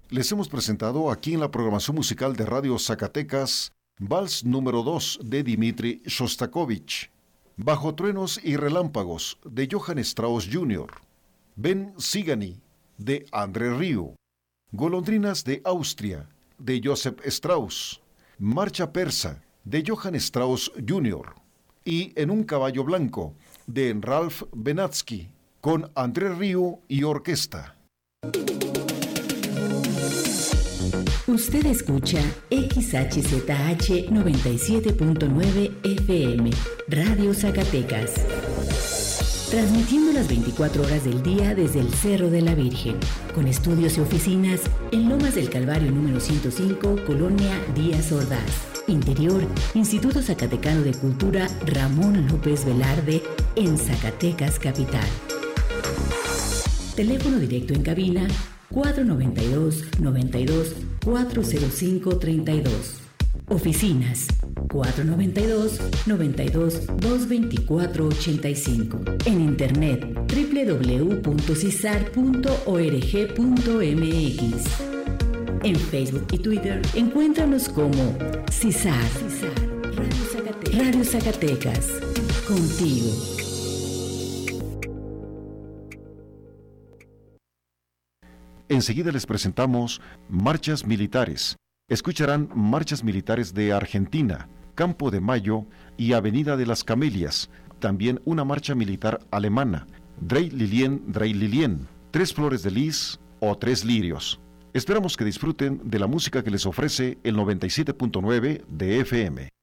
Les hemos presentado aquí en la programación musical de Radio Zacatecas, Vals número 2 de Dmitri Shostakovich, Bajo truenos y relámpagos de Johann Strauss Jr., Ben Sigany de André Rieu, Golondrinas de Austria de Joseph Strauss, Marcha persa de Johann Strauss Jr. y En un caballo blanco de Ralph Benatsky con André Rieu y orquesta. Usted escucha XHZH 97.9 FM, Radio Zacatecas, transmitiendo las 24 horas del día desde el Cerro de la Virgen, con estudios y oficinas en Lomas del Calvario número 105, Colonia Díaz Ordaz. Interior, Instituto Zacatecano de Cultura Ramón López Velarde, en Zacatecas Capital. Teléfono directo en cabina 492-92-405-32. Oficinas 492-92-224-85. En internet www.cisar.org.mx. En Facebook y Twitter encuéntranos como CISAR. Radio Zacatecas. Contigo. Enseguida les presentamos Marchas Militares. Escucharán Marchas Militares de Argentina, Campo de Mayo y Avenida de las Camelias. También una marcha militar alemana, Drei Lilien, Tres Flores de Lis o Tres Lirios. Esperamos que disfruten de la música que les ofrece el 97.9 de FM.